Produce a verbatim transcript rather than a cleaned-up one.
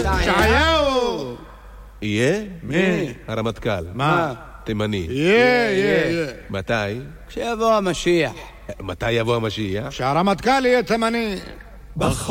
ישעיהו! יהיה? מי? הרמטכ"ל. מה? תימני. יהיה, יהיה, יהיה. מתי? כשיבוא המשיח. מתי יבוא המשיח? שהרמטכ"ל יהיה תימני.